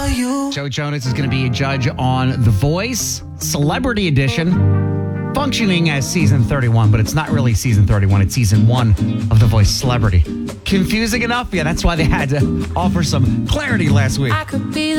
you. Joe Jonas is going to be a judge on The Voice, Celebrity Edition, functioning as season 31, but it's not really season 31. It's season 1 of The Voice Celebrity. Confusing enough? Yeah, that's why they had to offer some clarity last week. I could be